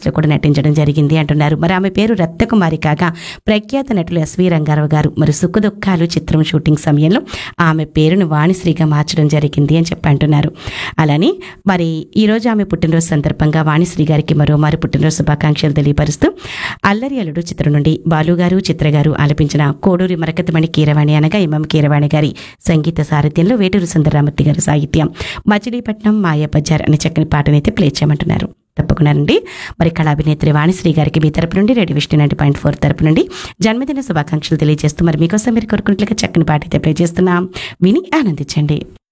లో కూడా నటించడం జరిగింది అంటున్నారు. మరి ఆమె పేరు రత్నకుమారి కాగా ప్రఖ్యాత నటులు ఎస్వి రంగారావు గారు మరి సుఖదుఖాలు చిత్రం షూటింగ్ సమయంలో ఆమె పేరును వాణిశ్రీగా మార్చడం జరిగింది అని చెప్పి అంటున్నారు. అలానే మరి ఈరోజు ఆమె పుట్టినరోజు సందర్భంగా వాణిశ్రీ గారికి మరోమారు పుట్టినరోజు శుభాకాంక్షలు తెలియపరుస్తూ అల్లరి అల్లుడు చిత్రం నుండి బాలుగారు చిత్ర గారు ఆలపించిన కోడూరి మరకతమణి కీరవాణి అనగా ఎంఎం కీరవాణి గారి సంగీత సారథ్యంలో వేటూరు సుందరరామూర్తి గారి సాహిత్యం మచిలీపట్నం మాయా బజార్ అనే చక్కని పాటనైతే ప్లే చేయమంటున్నారు. తప్పకుండానండి. మరి కళాభినేత్రి వాణిశ్రీ గారికి మీ తరపు నుండి రేడియో విష్ణు 90.4 తరపు నుండి జన్మదిన శుభాకాంక్షలు తెలియజేస్తూ మరి మీకోసం మీరు కోరుకున్నట్లుగా చక్కని పాట అయితే ప్లే చేస్తున్నాం. విని ఆనందించండి.